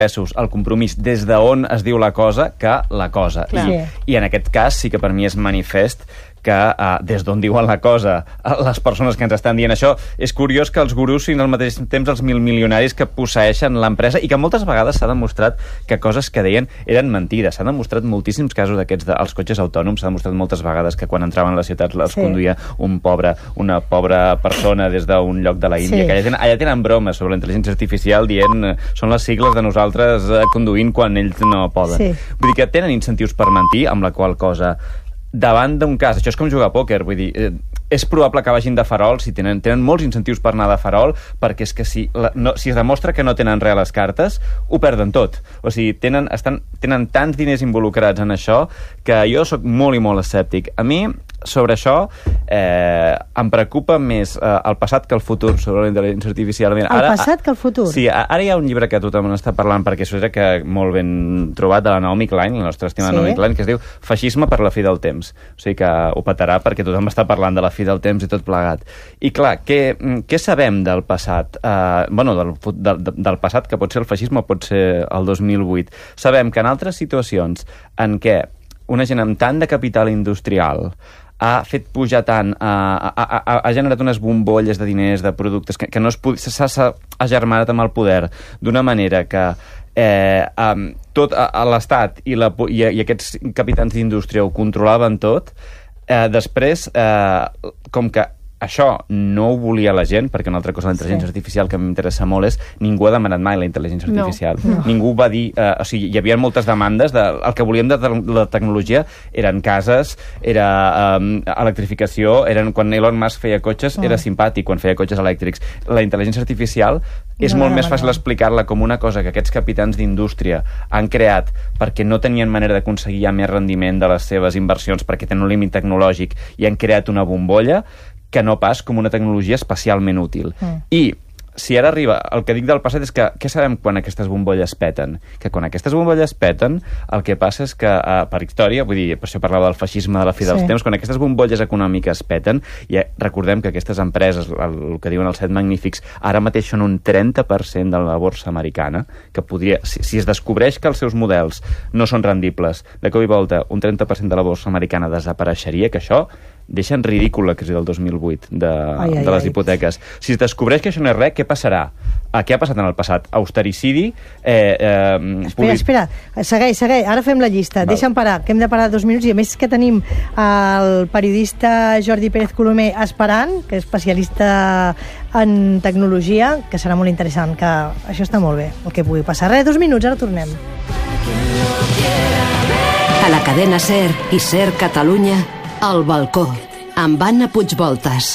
el compromís des d'on es diu la cosa que la cosa. I en aquest cas sí que per mi és manifest que des d'on diuen la cosa les persones que ens estan dient això. És curiós que els gurus siguin al mateix temps els milionaris que posseeixen l'empresa i que moltes vegades s'ha demostrat que coses que deien eren mentides. S'ha demostrat moltíssims casos d'aquests dels cotxes autònoms. S'ha demostrat moltes vegades que quan entraven a les ciutats les conduïa una pobra persona des d'un lloc de la Índia. Que allà tenen bromes sobre la intel·ligència artificial dient són les sigles de nosaltres conduint quan ells no poden. Vull dir que tenen incentius per mentir, amb la qual cosa davant d'un cas, això és com jugar a pòquer, vull dir, és probable que vagin de farol, si tenen molts incentius per anar de farol, perquè és que si es demostra que no tenen res a les cartes, ho perden tot. O sigui, tenen tants diners involucrats en això que jo sóc molt i molt escèptic. A mi, sobre això, em preocupa més el passat que el futur sobre la intel·ligència artificial. El passat que el futur? Sí, ara hi ha un llibre que tothom n'està parlant, perquè això és que molt ben trobat, de la Naomi Klein, la nostra estimada Naomi Klein, que es diu Feixisme per la fi del temps. O sigui que ho petarà perquè tothom està parlant de la fi del temps i tot plegat. I clar, què sabem del passat? Del passat, que pot ser el feixisme o pot ser el 2008. Sabem que en altres situacions en què una gent amb tant de capital industrial ha fet pujar tant, ha generat unes bombolles de diners, de productes, que no s'ha agermanat amb el poder d'una manera que tot l'Estat i aquests capitans d'indústria ho controlaven tot, després, com que això no ho volia la gent, perquè una altra cosa de la intel·ligència artificial que m'interessa molt és ningú ha demanat mai la intel·ligència artificial. Ningú va dir... o sigui, hi havia moltes demandes el que volíem de la tecnologia eren cases, era electrificació, quan Elon Musk feia cotxes era simpàtic quan feia cotxes elèctrics. La intel·ligència artificial és molt més fàcil explicar-la com una cosa que aquests capitans d'indústria han creat perquè no tenien manera d'aconseguir ja més rendiment de les seves inversions perquè tenen un límit tecnològic i han creat una bombolla que no pas com una tecnologia especialment útil. I si ara arriba... El que dic del passat és que què sabem quan aquestes bombolles peten? Que quan aquestes bombolles peten, el que passa és que, per història, vull dir, per això parlava del feixisme de la fi dels temps, quan aquestes bombolles econòmiques peten, i recordem que aquestes empreses, el que diuen els 7 magnífics, ara mateix són un 30% de la borsa americana, que podria... Si es descobreix que els seus models no són rendibles, de cop i volta un 30% de la borsa americana desapareixeria, que això deixa en ridícul la crisi del 2008 de les hipoteques. Si es descobreix que això no és res, què passarà? Què ha passat en el passat? Austericidi... Espera, segueix. Ara fem la llista. Deixa'm parar, que hem de parar 2 minuts, i a més que tenim el periodista Jordi Pérez Colomer esperant, que és especialista en tecnologia, que serà molt interessant, que això està molt bé, el que pugui passar. 2 minuts, ara tornem. A la cadena SER i SER Catalunya, El balcó, amb Anna Puigvoltas.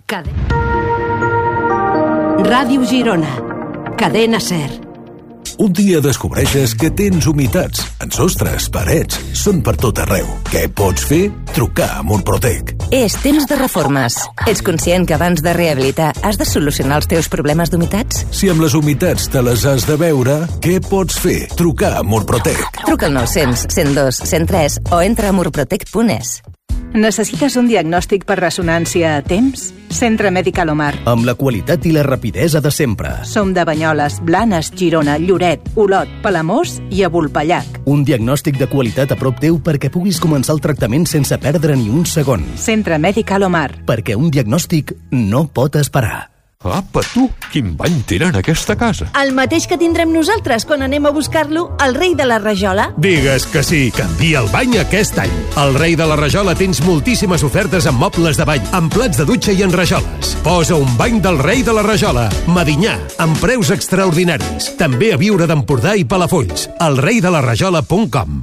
Ràdio Girona. Cadena SER. Un dia descobreixes que tens humitats en sostres, parets, són per tot arreu. Què pots fer? Trucar a Murprotec. És temps de reformes. Ets conscient que abans de rehabilitar has de solucionar els teus problemes d'humitats? Si amb les humitats te les has de veure, què pots fer? Trucar a Murprotec. Truca al 900 102 103 o entra a murprotec.es. Necessites un diagnòstic per ressonància a temps? Centre Mèdic Alomar. Amb la qualitat i la rapidesa de sempre. Som de Banyoles, Blanes, Girona, Lloret, Olot, Palamós i a Vulpellac. Un diagnòstic de qualitat a prop teu perquè puguis començar el tractament sense perdre ni un segon. Centre Mèdic Alomar. Perquè un diagnòstic no pot esperar. Apa, tu, quin bany tenen aquesta casa? El mateix que tindrem nosaltres quan anem a buscar-lo al Rei de la Rajola. Digues que sí, canvia el bany aquest any. Al Rei de la Rajola tens moltíssimes ofertes en mobles de bany, en plats de dutxa i en rajoles. Posa un bany del Rei de la Rajola, Medinyà, amb preus extraordinaris. També a Viure d'Empordà i Palafolls. elreidelarajola.com.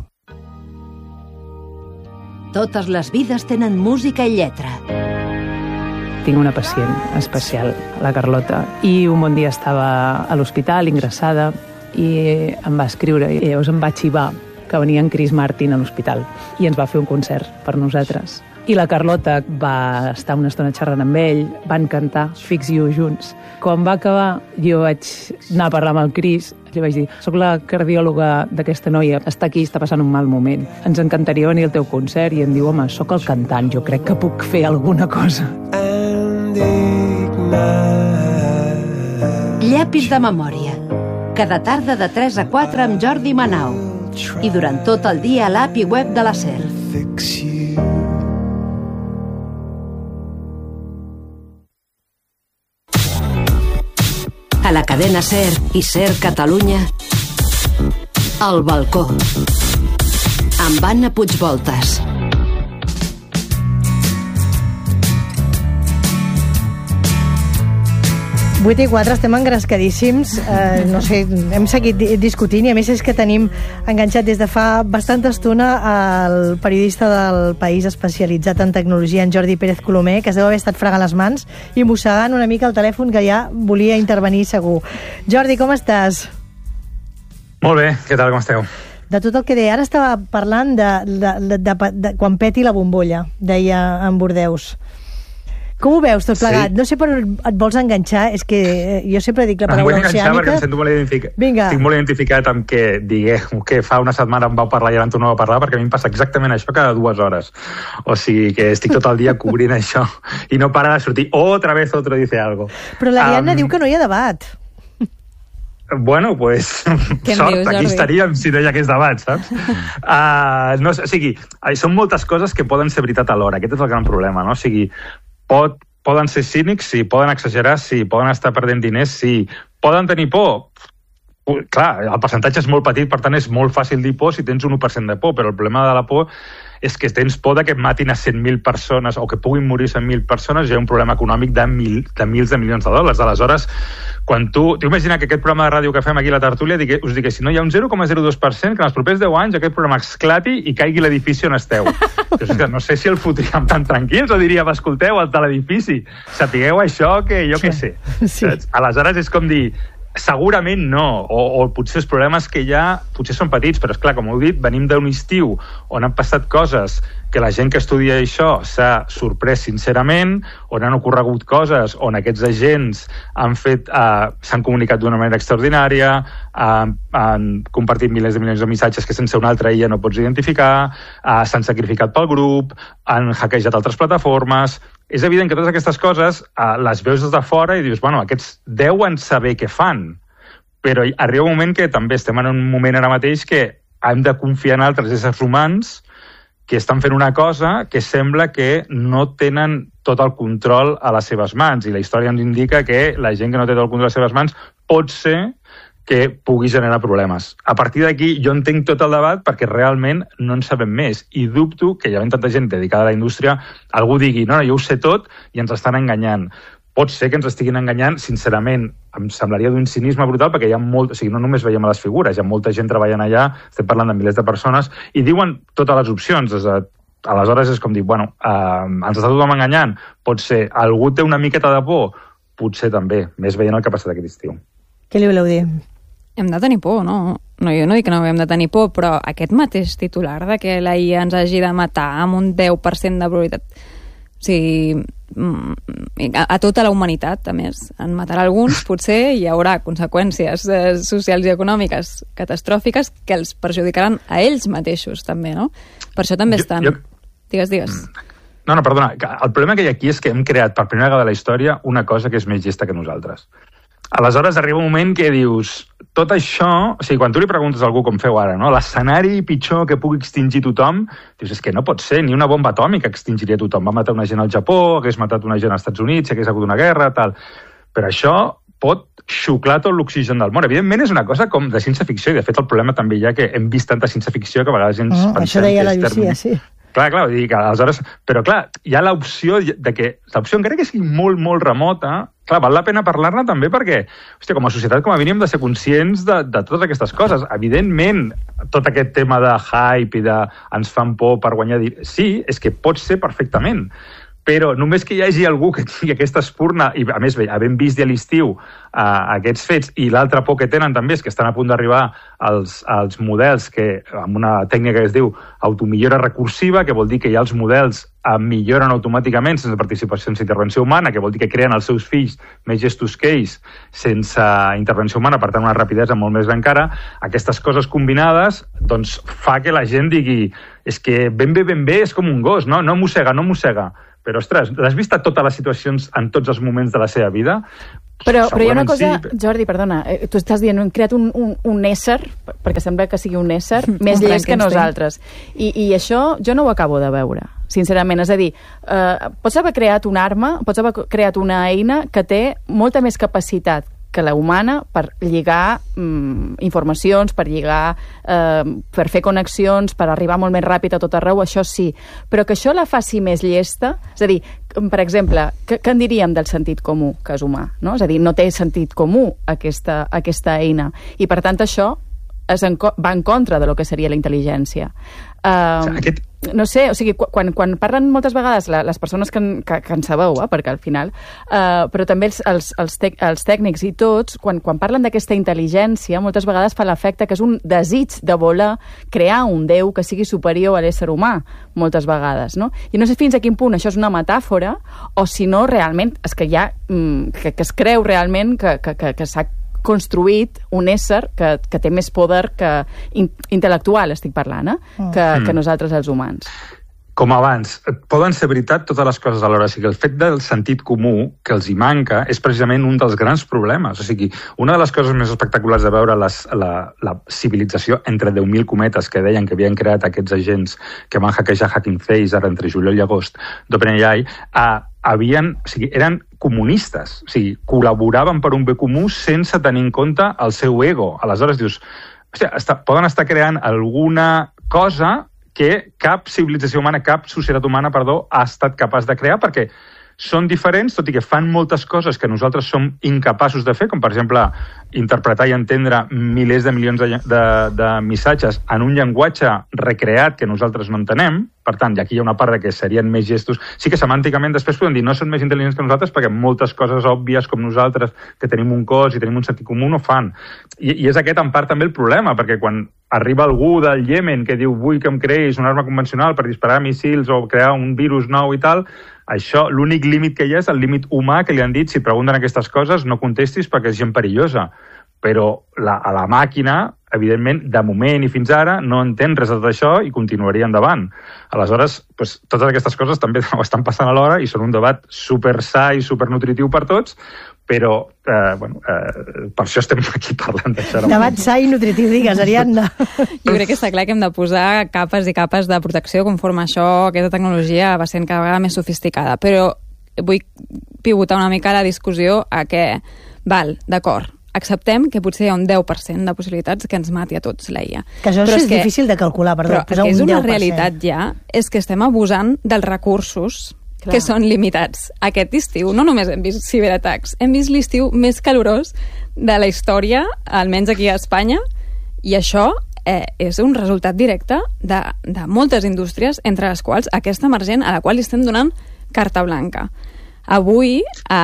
Totes les vides tenen música i lletra. Tinc una pacient especial, la Carlota, i un bon dia estava a l'hospital, ingressada, i em va escriure, i llavors em va xivar que venia en Chris Martin a l'hospital, i ens va fer un concert per nosaltres. I la Carlota va estar una estona xerrant amb ell, van cantar Fix You junts. Quan va acabar, jo vaig anar a parlar amb el Chris, li vaig dir, soc la cardiòloga d'aquesta noia, està aquí, està passant un mal moment. Ens encantaria venir al teu concert, i em diu, home, soc el cantant, jo crec que puc fer alguna cosa. Llapis de memòria. cada tarda de 3 a 4 amb Jordi Manau. I durant tot el dia a l'app i web de la SER. A la cadena SER i SER Catalunya, El Balcó, amb Anna Puigvoltas. Vuit i 4, estem engrescadíssims, no sé, hem seguit discutint i a més és que tenim enganxat des de fa bastanta estona el periodista del País especialitzat en tecnologia, en Jordi Pérez Colomer, que es deu haver estat fregant les mans i mossegant una mica el telèfon, que ja volia intervenir segur. Jordi, com estàs? Molt bé, què tal, com esteu? De tot el que deia, ara estava parlant de quan peti la bombolla, deia en Bordeus. Com ho veus tot plegat? Sí. No sé per on et vols enganxar, és que jo sempre dic la paraula oceànica. Em vull enganxar perquè em sento molt identificat. Vinga. Estic molt identificat amb que digueu que fa una setmana em vau parlar i ara tu no vau parlar, perquè a mi em passa exactament això cada 2 hores. O sigui que estic tot el dia cobrint això i no para de sortir otra vez otro dice algo. Però l'Ariadna diu que no hi ha debat. Bueno, pues, sort, aquí estaríem si no hi hagués debat, saps? No, o sigui, són moltes coses que poden ser veritat alhora, aquest és el gran problema, no? O sigui, poden ser cínics, sí, poden exagerar, sí, poden estar perdent diners, sí, poden tenir por. Clar, el percentatge és molt petit, per tant és molt fàcil dir por si tens un 1% de por, però el problema de la por és que tens por de que matin a 100.000 persones o que puguin morir 100.000 persones, hi ha un problema econòmic de mils de milions de dòlars. Aleshores, quan tu imagina que aquest programa de ràdio que fem aquí a la tertúlia us dic que si no hi ha un 0,02%, que en els propers 10 anys aquest programa esclati i caigui l'edifici on esteu. No sé si el fotríem tan tranquils o diríem, escolteu, el de l'edifici, sapigueu això que jo què sé. Sí. Aleshores és com dir, segurament no, o potser els problemes que hi ha potser són petits, però esclar, com heu dit, venim d'un estiu on han passat coses que la gent que estudia això s'ha sorprès sincerament, on han ocorregut coses on aquests agents s'han comunicat d'una manera extraordinària, han compartit milers de milions de missatges que sense una altra illa no pots identificar, s'han sacrificat pel grup, han hackejat altres plataformes. És evident que totes aquestes coses les veus des de fora i dius, bueno, aquests deuen saber què fan, però arriba un moment que també estem en un moment ara mateix que hem de confiar en altres éssers humans que estan fent una cosa que sembla que no tenen tot el control a les seves mans, i la història ens indica que la gent que no té tot el control a les seves mans pot ser que pugui generar problemes. A partir d'aquí jo entenc tot el debat perquè realment no en sabem més i dubto que hi ha tanta gent dedicada a la indústria algú digui, no, jo ho sé tot i ens estan enganyant. Pot ser que ens estiguin enganyant, sincerament, em semblaria d'un cinisme brutal perquè hi ha molt, o sigui, no només veiem a les figures, hi ha molta gent treballant allà, estem parlant de milers de persones, i diuen totes les opcions. Aleshores és com dir, bueno, ens està tothom enganyant, pot ser, algú té una miqueta de por, potser també, més veient el que ha passat aquest estiu. Què li voleu dir? Hem de tenir por, no? No, jo no dic que no hem de tenir por, però aquest mateix titular de que la IA ens hagi de matar amb un 10% de probabilitat, o sigui, a tota la humanitat, a més, en matarà alguns, potser hi haurà conseqüències socials i econòmiques catastròfiques que els perjudicaran a ells mateixos, també, no? Per això també estan... Digues. No, perdona, el problema que hi ha aquí és que hem creat per primera vegada a la història una cosa que és més llesta que nosaltres. Aleshores arriba un moment que dius, tot això, o sigui, quan tu li preguntes a algú com feu ara, no? L'escenari pitjor que pugui extingir tothom, dius, és que no pot ser, ni una bomba atòmica extingiria tothom. Va matar una gent al Japó, hagués matat una gent als Estats Units, hagués hagut una guerra, tal. Però això pot xuclar tot l'oxigen del món. Evidentment és una cosa com de ciència-ficció, i de fet el problema també hi ha que hem vist tanta ciència-ficció que a vegades ens pensem... Això deia la Llucia, sí. Clar, dic, aleshores... Però clar, hi ha l'opció de que... L'opció, encara que sigui molt, molt remota, clar, val la pena parlar-ne també perquè, hòstia, com a societat, com a mínim, hem de ser conscients de totes aquestes coses. Evidentment, tot aquest tema de hype i de ens fan por per guanyar... Sí, és que pot ser perfectament. Però només que hi hagi algú que tingui aquesta espurna, i a més, havent vist a l'estiu aquests fets, i l'altra por que tenen també és que estan a punt d'arribar als models que, amb una tècnica que es diu automillora recursiva, que vol dir que ja els models milloren automàticament sense participació, sense intervenció humana, que vol dir que creen els seus fills més gestos que ells sense intervenció humana, per tant una rapidesa molt més encara. Aquestes coses combinades doncs fa que la gent digui és que ben bé és com un gos, no mossega. Però, ostres, l'has vist a totes les situacions en tots els moments de la seva vida? Però hi ha una cosa, Jordi, perdona, tu estàs dient, hem creat un ésser, perquè sembla que sigui un ésser, més llest que nosaltres. I això jo no ho acabo de veure, sincerament. És a dir, pots haver creat una arma, pots haver creat una eina que té molta més capacitat que la humana per lligar informacions, per lligar, per fer connexions, per arribar molt més ràpid a tot arreu, això sí. Però que això la faci més llesta, és a dir, per exemple, què en diríem del sentit comú, que és humà? No? És a dir, no té sentit comú aquesta eina. I per tant això va en contra de lo que seria la intel·ligència. No sé, o sigui, quan parlen moltes vegades les persones que en sabeu, perquè al final, però també els tècnics i tots, quan parlen d'aquesta intel·ligència, moltes vegades fa l'efecte que és un desig de voler crear un déu que sigui superior a l'ésser humà, moltes vegades, no? I no sé fins a quin punt això és una metàfora o si no realment és que hi ha, que es creu realment que s'ha construït un ésser que té més poder que intel·lectual, estic parlant, que nosaltres els humans. Com abans, poden ser veritat totes les coses alhora. O sigui, el fet del sentit comú que els hi manca és precisament un dels grans problemes. O sigui, una de les coses més espectaculars de veure la civilització entre 10.000 cometes que deien que havien creat aquests agents que van hackejar Hacking Face ara entre juliol i agost d'OpenAI, eren comunistes, o sigui, col·laboraven per un bé comú sense tenir en compte el seu ego. Aleshores dius, hòstia, poden estar creant alguna cosa que cap civilització humana, cap societat humana, ha estat capaç de crear, perquè són diferents, tot i que fan moltes coses que nosaltres som incapaços de fer, com per exemple interpretar i entendre milers de milions de missatges en un llenguatge recreat que nosaltres no entenem. Per tant, i aquí hi ha una part que serien més gestos. Sí que semànticament després podem dir no són més intel·ligents que nosaltres perquè moltes coses òbvies com nosaltres, que tenim un cos i tenim un sentit comú, no fan. I és aquest en part també el problema, perquè quan arriba algú del Iemen que diu vull que em creïs una arma convencional per disparar míssils o crear un virus nou i tal, això, l'únic límit que hi ha és el límit humà que li han dit si pregunten aquestes coses no contestis perquè és gent perillosa. Però a la màquina, evidentment, de moment i fins ara, no entén res de tot això i continuaria endavant. Aleshores, totes aquestes coses també estan passant alhora i són un debat super sa i super nutritiu per tots, però per això estem aquí parlant d'això. Debat sa i nutritiu, digues, Ariadna. Jo crec que està clar que hem de posar capes i capes de protecció conforme això, aquesta tecnologia va sent cada vegada més sofisticada. Però vull pivotar una mica la discussió a que, d'acord, acceptem que potser hi ha un 10% de possibilitats que ens mati a tots l'IA. Que això és difícil de calcular, perdó. Però és una realitat ja, és que estem abusant dels recursos que són limitats. Aquest estiu no només hem vist ciberatacs, hem vist l'estiu més calorós de la història, almenys aquí a Espanya, i això és un resultat directe de moltes indústries, entre les quals aquesta emergent, a la qual li estem donant carta blanca. Avui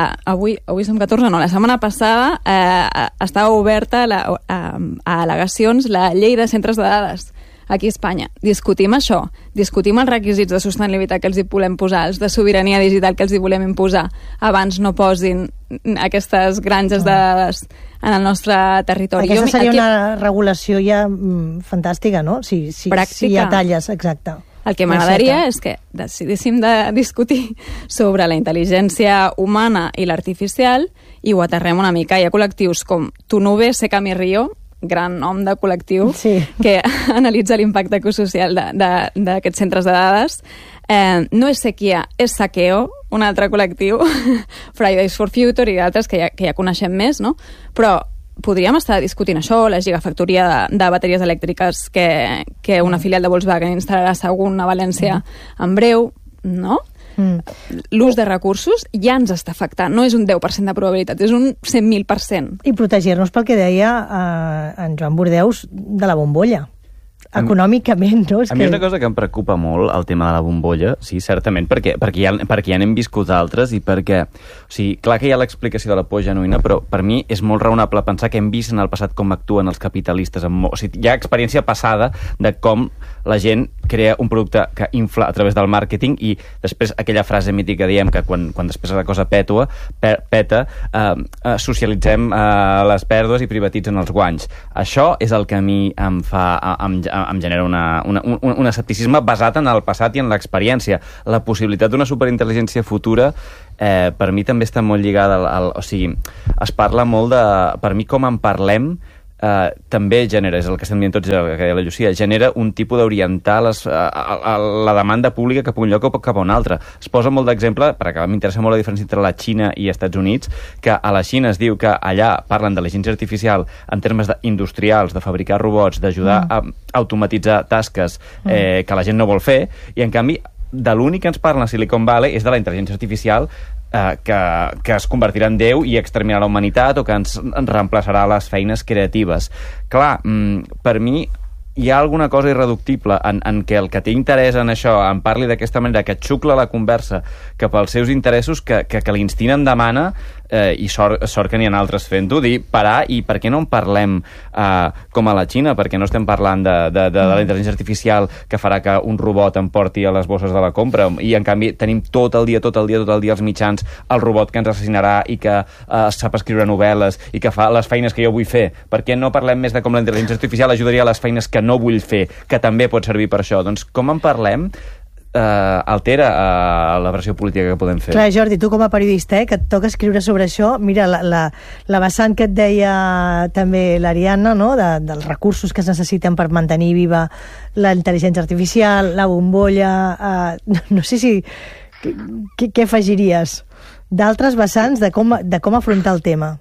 som 14, no, la setmana passada estava oberta a al·legacions la llei de centres de dades aquí a Espanya. Discutim això, discutim els requisits de sostenibilitat que els hi volem posar, els de sobirania digital que els hi volem imposar. Abans no posin aquestes granges de dades en el nostre territori. Aquesta seria una regulació ja fantàstica, no? Si ja talles, exacte. El que m'agradaria és que decidíssim de discutir sobre la intel·ligència humana i l'artificial i ho aterrem una mica. Hi ha col·lectius com Tunube, Sekami Rio, gran nom de col·lectiu, que analitza l'impacte ecosocial d'aquests centres de dades. No és Sequia, és Saqueo, un altre col·lectiu, Fridays for Future i d'altres que ja coneixem més, no? Però podríem estar discutint això, la gigafactoria de bateries elèctriques que una filial de Volkswagen instal·larà a Sagunt, a València, en breu, no? L'ús de recursos ja ens està afectant. No és un 10% de probabilitat, és un 100.000%. I protegir-nos pel que deia en Joan Bordeus de la bombolla. Econòmicament, no? A mi una cosa que em preocupa molt, el tema de la bombolla, sí, certament, perquè ja n'hem viscut altres i perquè, o sigui, clar que hi ha l'explicació de la por genuïna, però per mi és molt raonable pensar que hem vist en el passat com actuen els capitalistes. O sigui, hi ha experiència passada de com la gent crea un producte que infla a través del màrqueting i després aquella frase mítica diem que quan després la cosa peta, socialitzem les pèrdues i privatitzen els guanys. Això és el que a mi em genera un escepticisme basat en el passat i en l'experiència. La possibilitat d'una superintel·ligència futura per mi també està molt lligada o sigui, es parla molt de... Per mi, com en parlem, també genera, és el que estem dient tots, que deia la Llucia, genera un tipus d'orientar la demanda pública cap a un lloc o cap a un altre. Es posa molt d'exemple, perquè m'interessa molt la diferència entre la Xina i Estats Units, que a la Xina es diu que allà parlen de l'intel·ligència artificial en termes industrials, de fabricar robots, d'ajudar a automatitzar tasques que la gent no vol fer, i en canvi de l'únic que ens parla a Silicon Valley és de la intel·ligència artificial que es convertirà en Déu i exterminarà la humanitat o que ens reemplaçarà les feines creatives. Clar, per mi hi ha alguna cosa irreductible en què el que té interès en això en parli d'aquesta manera, que xucla la conversa cap als seus interessos, que l'instint en demana, i sort que n'hi ha altres fent-ho, dir parar, i per què no en parlem com a la Xina, perquè no estem parlant de la intel·ligència artificial que farà que un robot em porti a les bosses de la compra, i en canvi tenim tot el dia els mitjans, el robot que ens assassinarà i que sap escriure novel·les i que fa les feines que jo vull fer. Per què no parlem més de com la intel·ligència artificial ajudaria a les feines que no vull fer, que també pot servir per això? Doncs com en parlem altera la versió política que podem fer. Clar, Jordi, tu com a periodista, que et toca escriure sobre això, mira, la vessant que et deia també l'Ariadna, no?, dels recursos que es necessiten per mantenir viva la intel·ligència artificial, la bombolla, no sé si... Què afegiries d'altres vessants de com afrontar el tema?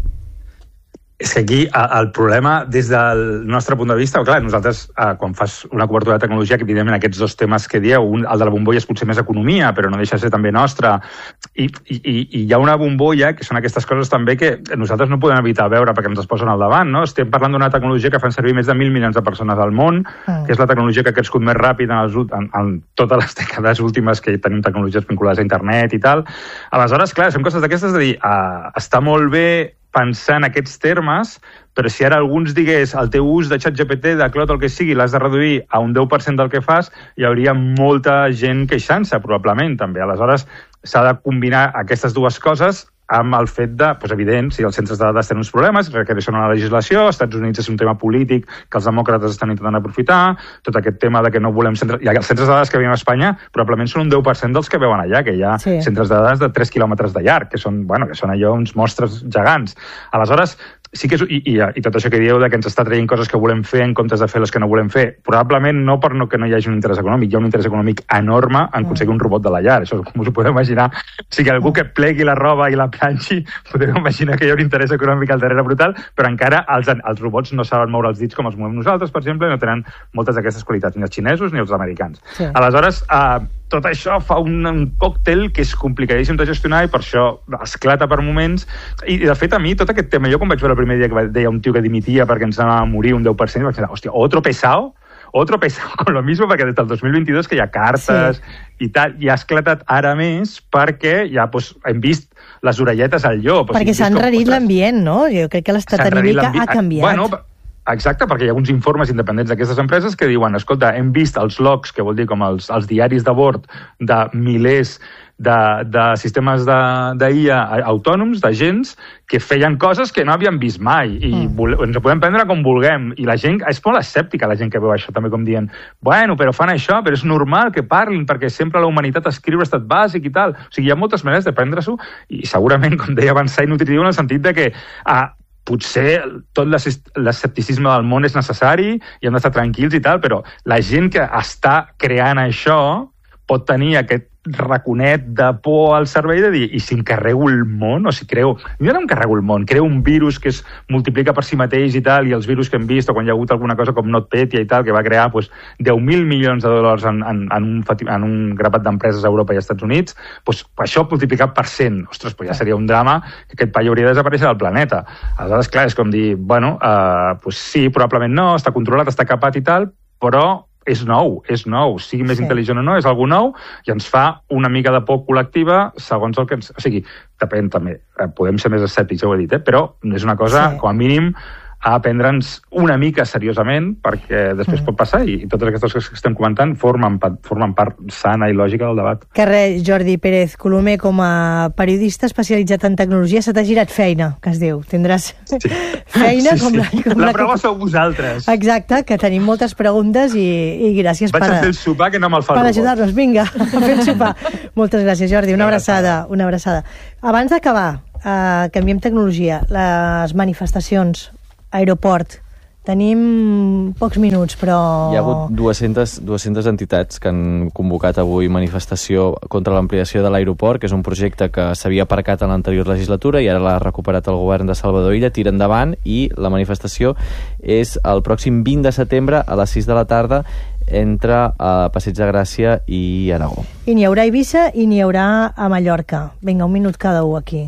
És que aquí el problema, des del nostre punt de vista, clar, nosaltres, quan fas una cobertura de tecnologia, que evidentment aquests dos temes que dieu, el de la bombolla és potser més economia, però no deixa de ser també nostra, i hi ha una bombolla, que són aquestes coses també que nosaltres no podem evitar veure perquè ens es posen al davant, no? Estem parlant d'una tecnologia que fan servir més de 1.000 milions de persones al món, que és la tecnologia que ha crescut més ràpid en totes les dècades últimes que tenim tecnologies vinculades a internet i tal. Aleshores, clar, són coses d'aquestes de dir, està molt bé pensar en aquests termes, però si ara algú ens digués el teu ús de ChatGPT, de Claude, el que sigui, l'has de reduir a un 10% del que fas, hi hauria molta gent queixant-se, probablement, també. Aleshores, s'ha de combinar aquestes dues coses amb el fet de, doncs evident, si els centres de dades tenen uns problemes, requereixen una legislació, als Estats Units és un tema polític que els demòcrates estan intentant aprofitar, tot aquest tema de que no volem centres... I els centres de dades que veiem a Espanya probablement són un 10% dels que veuen allà, que hi ha centres de dades de 3 quilòmetres de llarg, que són allò uns monstres gegants. Aleshores, sí que és, i tot això que dieu de que ens està traient coses que volem fer en comptes de fer les que no volem fer, probablement no per que no hi hagi un interès econòmic, hi ha un interès econòmic enorme en aconseguir un robot de la llar, això com us ho podeu imaginar. O sigui, algú que plegui la roba i la planxi, podeu imaginar que hi ha un interès econòmic al darrere brutal, però encara els robots no saben moure els dits com els movem nosaltres, per exemple, i no tenen moltes d'aquestes qualitats, ni els xinesos ni els americans. Sí. Aleshores, tot això fa un còctel que és complicadíssim de gestionar i per això esclata per moments. I de fet, a mi, tot aquest tema, jo quan vaig veure el primer dia que deia un tio que dimitia perquè ens anava a morir un 10%, vaig pensar, hòstia, otro pesado con lo mismo, perquè des del 2022 que hi ha cartes i tal, i ha esclatat ara més perquè ja hem vist les orelletes al llop. Perquè s'ha enrarit l'ambient, no? Jo crec que l'estat anímic ha canviat. Bueno, exacte, perquè hi ha uns informes independents d'aquestes empreses que diuen, escolta, hem vist els logs, que vol dir com els diaris de bord de milers de sistemes d'IA autònoms, d'agents, que feien coses que no havíem vist mai i ens ho podem prendre com vulguem, i la gent és molt escèptica, la gent que veu això també, com dient, bueno, però fan això, però és normal que parlin perquè sempre la humanitat escriu estat bàsic i tal. O sigui, hi ha moltes maneres de prendre-s'ho i segurament, com deia abans, i nutritiu en el sentit de que potser tot l'escepticisme del món és necessari i hem d'estar tranquils i tal, però la gent que està creant això pot tenir aquest raconet de por al cervell de dir, i si em carrego el món, o si creo el món, creo un virus que es multiplica per si mateix i tal, i els virus que hem vist, o quan hi ha hagut alguna cosa com NotPetya i tal, que va crear 10.000 milions de dòlars en un grapat d'empreses a Europa i als Estats Units, això multiplicat per 100, ostres, ja seria un drama que aquest paio hauria de desaparèixer del planeta. Aleshores, clar, és com dir, bueno, sí, probablement no, està controlat, està capat i tal, però és nou, sigui més intel·ligent o no, és algú nou i ens fa una mica de por col·lectiva segons el que ens... O sigui, depèn també, podem ser més escèptics, ja ho he dit, però és una cosa, com a mínim, a prendre'ns una mica seriosament, perquè després pot passar, i totes aquestes coses que estem comentant formen part sana i lògica del debat. Que res, Jordi Pérez Colomer, com a periodista especialitzat en tecnologia, se t'ha girat feina, que es diu. Tindràs feina com la prova sou vosaltres. Exacte, que tenim moltes preguntes i gràcies Vaig a fer el sopar, que no me'l fa per ajudar-nos. Vinga, a fer el sopar. Moltes gràcies, Jordi. Una abraçada. Abans d'acabar, canviem tecnologia. Les manifestacions, aeroport. Tenim pocs minuts, però... Hi ha hagut 200 entitats que han convocat avui manifestació contra l'ampliació de l'aeroport, que és un projecte que s'havia aparcat en l'anterior legislatura i ara l'ha recuperat el govern de Salvador Illa, tira endavant, i la manifestació és el pròxim 20 de setembre a les 6 de la tarda entre Passeig de Gràcia i Aragó. I n'hi haurà a Eivissa i n'hi haurà a Mallorca. Vinga, un minut cada un aquí.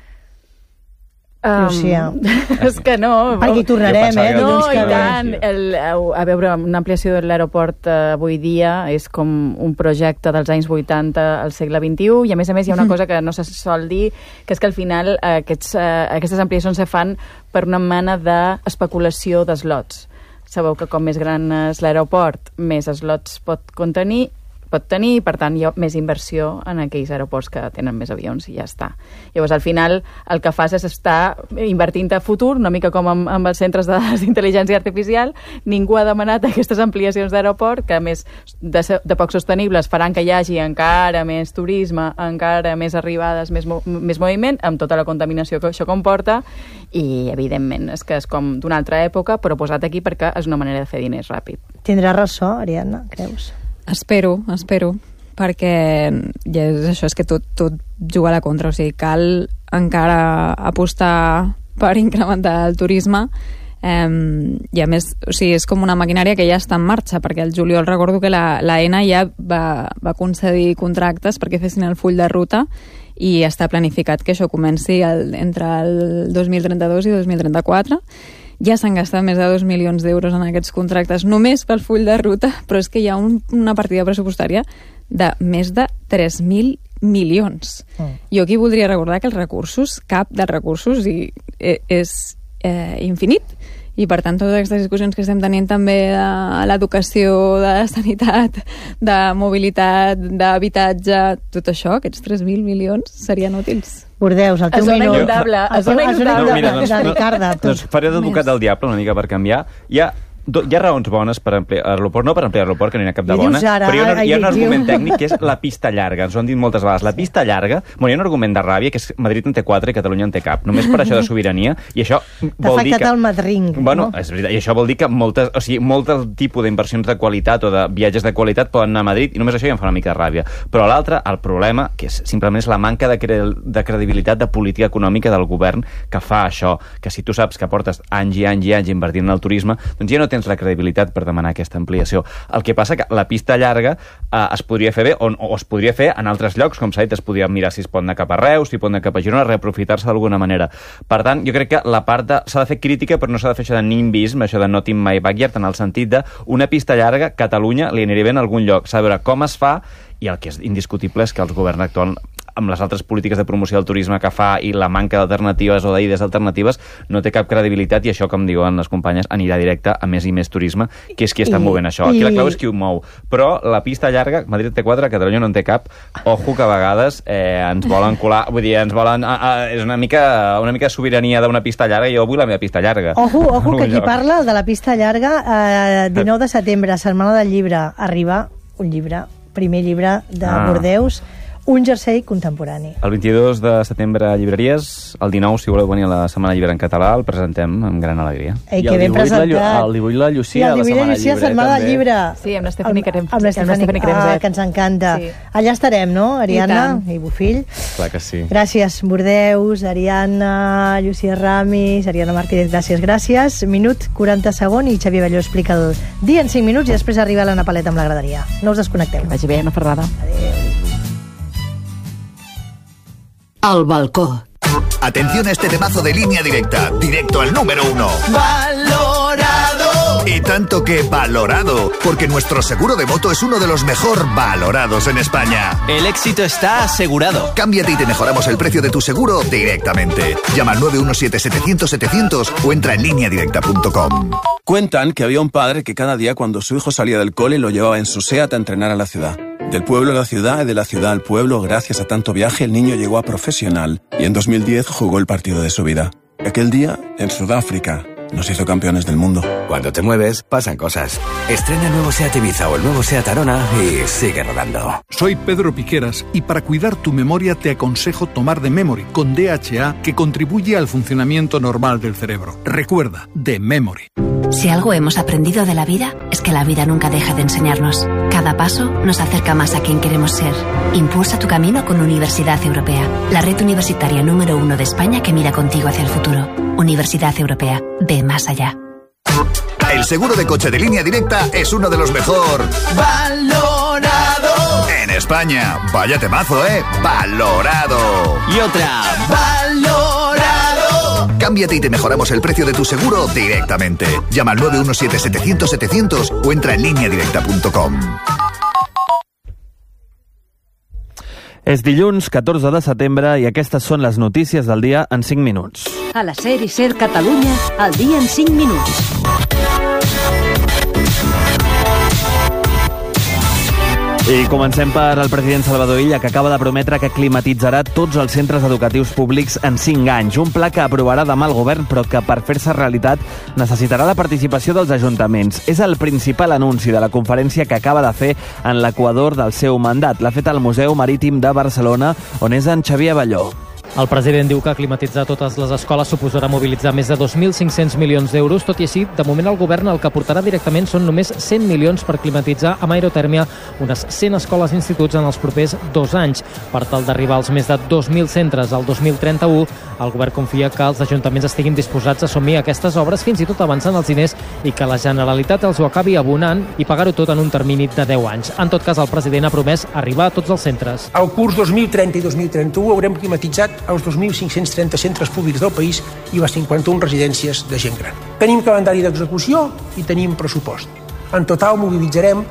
Llucia. És que no. Perquè hi tornarem, No, i tant. A veure, una ampliació de l'aeroport avui dia és com un projecte dels anys 80 al segle XXI, i a més hi ha una cosa que no se sol dir, que és que al final aquestes ampliacions se fan per una mena d'especulació d'eslots. Sabeu que com més gran és l'aeroport, més eslots pot tenir, i per tant hi ha més inversió en aquells aeroports que tenen més avions, i ja està. Llavors al final el que fas és estar invertint a futur, una mica com amb els centres de dades d'intel·ligència artificial. Ningú ha demanat aquestes ampliacions d'aeroport, que a més de poc sostenibles faran que hi hagi encara més turisme, encara més arribades, més moviment, amb tota la contaminació que això comporta, i evidentment és que és com d'una altra època, però posat aquí perquè és una manera de fer diners ràpid. Tindrà ressò, Ariadna, creus? Espero, perquè ja és això, és que tot juga a la contra, o sigui, cal encara apostar per incrementar el turisme, i a més, o sigui, és com una maquinària que ja està en marxa, perquè el juliol recordo que l'AENA ja va concedir contractes perquè fessin el full de ruta, i està planificat que això comenci entre el 2032 i 2034. Ja s'han gastat més de 2 milions d'euros en aquests contractes només pel full de ruta, però és que hi ha una partida pressupostària de més de 3.000 milions. Jo aquí voldria recordar que els recursos, cap dels recursos és infinit, i per tant totes aquestes discussions que estem tenint també de l'educació, de la sanitat, de mobilitat, d'habitatge, tot això, aquests 3.000 milions serien útils. Bordeus, el teu minut. És zona inundable. De Ricarda. Doncs faré d'advocat del diable una mica per canviar. Hi ha raons bones per ampliar l'aeroport, no per ampliar l'aeroport, que no hi ha cap de bona, però hi ha un argument tècnic que és la pista llarga. Ens ho han dit moltes vegades. La pista llarga, hi ha un argument de ràbia, que és Madrid en té 4 i Catalunya en té cap. Només per això de sobirania, i això vol dir que... T'ha afectat el Madrid. Bueno, és veritat, i això vol dir que molt tipus d'inversions de qualitat o de viatges de qualitat poden anar a Madrid, i només això ja em fa una mica de ràbia. Però l'altre, el problema, que simplement és la manca de credibilitat de política econòmica del govern que fa això, que si tu saps que portes anys i anys i anys invertint en el turisme, doncs ja no tens la credibilitat per demanar aquesta ampliació. El que passa que la pista llarga es podria fer bé, o es podria fer en altres llocs, com s'ha dit, es podria mirar si es pot anar cap a Reus, si pot anar cap a Girona, reaprofitar-se d'alguna manera. Per tant, jo crec que la part s'ha de fer crítica, però no s'ha de fer això de nimbisme, això de not in my backyard, en el sentit de una pista llarga, Catalunya li aniria bé en algun lloc. S'ha de veure com es fa, i el que és indiscutible és que el govern actual, amb les altres polítiques de promoció del turisme que fa i la manca d'alternatives o d'idees alternatives, no té cap credibilitat, i això, com diuen les companyes, anirà directe a més i més turisme, que és qui està movent això. Aquí la clau és qui ho mou. Però la pista llarga, Madrid té 4, Catalunya no en té cap. Ojo, que a vegades ens volen colar, vull dir, ens volen... és una mica sobirania d'una pista llarga, i jo vull la meva pista llarga. Ojo, que aquí parla de la pista llarga, 19 de setembre, Setmana del Llibre, arriba un llibre, primer llibre de Bordeus, Un jersei contemporani. El 22 de setembre a llibreries, el 19, si voleu venir a la Setmana Llibre en català, el presentem amb gran alegria. Ei, que ben presentat. El dibuix la Llucia, la Setmana Llibre. Setmana del Llibre. Sí, amb l'Estefani Cremzet. Amb l'Estefani Cremzet, que ens encanta. Sí. Allà estarem, no, Ariadna i Bofill? Clar que sí. Gràcies, Bordeus, Ariadna, Llucia Ramis, Ariadna Martínez, gràcies. Minut 40 segons i Xavier Balló explica el dia en 5 minuts i després arriba l'Anna Paleta amb la graderia. No us desconnecteu. Vagi bé, Anna Ferrada. Adéu. Al balcó. Atención a este temazo de Línea Directa, directo al número 1. Valorado. Y tanto que valorado, porque nuestro seguro de moto es uno de los mejor valorados en España. El éxito está asegurado. Cámbiate y te mejoramos el precio de tu seguro directamente. Llama al 917-700-700 o entra en lineadirecta.com. Cuentan que había un padre que cada día cuando su hijo salía del cole lo llevaba en su SEAT a entrenar a la ciudad. Del pueblo a la ciudad y de la ciudad al pueblo, gracias a tanto viaje, el niño llegó a profesional y en 2010 jugó el partido de su vida. Aquel día, en Sudáfrica, nos hizo campeones del mundo. Cuando te mueves, pasan cosas. Estrena el nuevo SEAT Ibiza o el nuevo SEAT Arona y sigue rodando. Soy Pedro Piqueras y para cuidar tu memoria te aconsejo tomar The Memory con DHA, que contribuye al funcionamiento normal del cerebro. Recuerda, The Memory. Si algo hemos aprendido de la vida, es que la vida nunca deja de enseñarnos. Cada paso nos acerca más a quien queremos ser. Impulsa tu camino con Universidad Europea, la red universitaria número 1 de España que mira contigo hacia el futuro. Universidad Europea, ve más allá. El seguro de coche de Línea Directa es uno de los mejor valorado en España. Vaya temazo, valorado. Y otra, valorado. Cámbiate y te mejoramos el precio de tu seguro directamente. Llama al 917-700-700 o entra en lineadirecta.com. És dilluns 14 de setembre i aquestes són les notícies del dia en 5 minuts. A la SER i SER Catalunya, el dia en 5 minuts. I comencem per el president Salvador Illa, que acaba de prometre que climatitzarà tots els centres educatius públics en 5 anys. Un pla que aprovarà demà el govern, però que per fer-se realitat necessitarà la participació dels ajuntaments. És el principal anunci de la conferència que acaba de fer en l'equador del seu mandat. L'ha fet al Museu Marítim de Barcelona, on és en Xavier Abelló. El president diu que climatitzar totes les escoles suposarà mobilitzar més de 2.500 milions d'euros. Tot i així, de moment el govern el que portarà directament són només 100 milions per climatitzar amb aerotèrmia unes 100 escoles i instituts en els propers 2 anys. Per tal d'arribar als més de 2.000 centres al 2031, el govern confia que els ajuntaments estiguin disposats a assumir aquestes obres, fins i tot avançant els diners, i que la Generalitat els ho acabi abonant i pagar-ho tot en un termini de 10 anys. En tot cas, el president ha promès arribar a tots els centres. Al curs 2030 i 2031 haurem climatitzat els 2.530 centres públics del país i les 51 residències de gent gran. Tenim calendari d'execució i tenim pressupost. En total mobilitzarem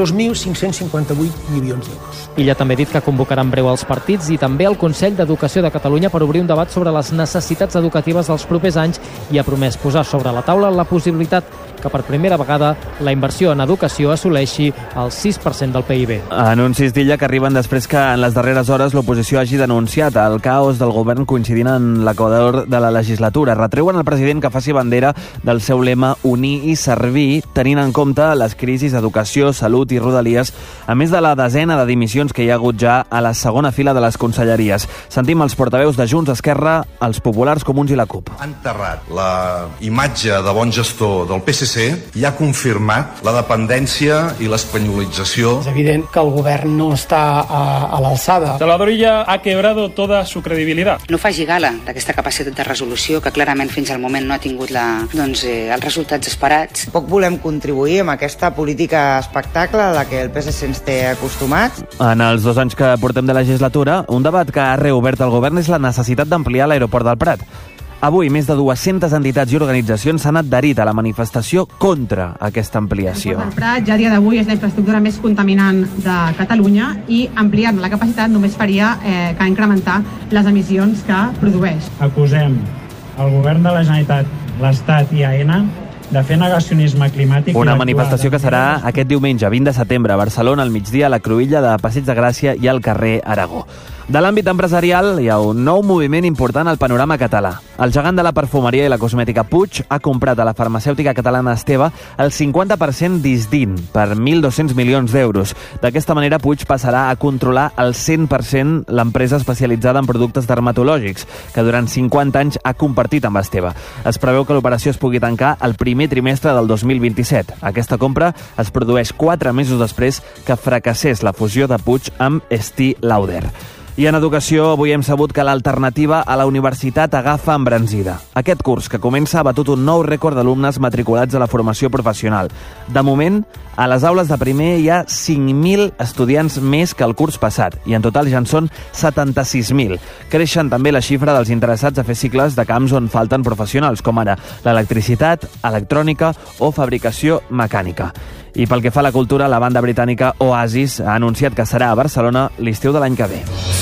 2.558 milions d'euros. Illa també ha dit que convocarà en breu els partits i també el Consell d'Educació de Catalunya per obrir un debat sobre les necessitats educatives dels propers anys i ha promès posar sobre la taula la possibilitat que per primera vegada la inversió en educació assoleixi el 6% del PIB. Anuncis d'Illa que arriben després que en les darreres hores l'oposició hagi denunciat el caos del govern coincidint en l'equador de la legislatura. Retreuen al president que faci bandera del seu lema unir i servir, tenint en compte les crisis d'educació, salut i rodalies, a més de la desena de dimissions que hi ha hagut ja a la segona fila de les conselleries. Sentim els portaveus de Junts, Esquerra, els Populars, Comuns i la CUP. Ha enterrat la imatge de bon gestor del PSC i ha confirmat la dependència i l'espanyolització. És evident que el govern no està a l'alçada. Salvador Illa ha quebrado toda su credibilidad. No faci gala d'aquesta capacitat de resolució que clarament fins al moment no ha tingut els resultats esperats. Poc volem contribuir amb aquesta política espectacle a la que el PSC ens té acostumats. En els 2 anys que portem de legislatura, un debat que ha reobert el govern és la necessitat d'ampliar l'aeroport del Prat. Avui, més de 200 entitats i organitzacions s'han adherit a la manifestació contra aquesta ampliació. El Prat ja a dia d'avui és la infraestructura més contaminant de Catalunya i ampliar la capacitat només faria que incrementar les emissions que produeix. Acusem el govern de la Generalitat, l'Estat i AENA de fer negacionisme climàtic. Una manifestació que serà aquest diumenge, 20 de setembre, a Barcelona, al migdia, a la Cruïlla de Passeig de Gràcia i al carrer Aragó. De l'àmbit empresarial hi ha un nou moviment important al panorama català. El gegant de la perfumeria i la cosmètica Puig ha comprat a la farmacèutica catalana Esteve el 50% d'Isdin per 1.200 milions d'euros. D'aquesta manera, Puig passarà a controlar el 100% l'empresa especialitzada en productes dermatològics, que durant 50 anys ha compartit amb Esteve. Es preveu que l'operació es pugui tancar el primer trimestre del 2027. Aquesta compra es produeix 4 mesos després que fracassés la fusió de Puig amb Estée Lauder. I en educació avui hem sabut que l'alternativa a la universitat agafa embranzida. Aquest curs que comença ha batut un nou rècord d'alumnes matriculats a la formació professional. De moment, a les aules de primer hi ha 5.000 estudiants més que el curs passat i en total ja en són 76.000. Creixen també la xifra dels interessats a fer cicles de camps on falten professionals, com ara l'electricitat, electrònica o fabricació mecànica. I pel que fa a la cultura, la banda britànica Oasis ha anunciat que serà a Barcelona l'estiu de l'any que ve.